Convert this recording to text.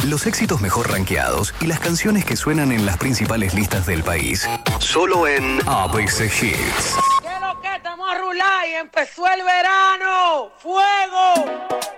Los éxitos mejor rankeados y las canciones que suenan en las principales listas del país. Solo en ABC Hits. ¿Qué es lo que? Estamos a rular y empezó el verano. ¡Fuego!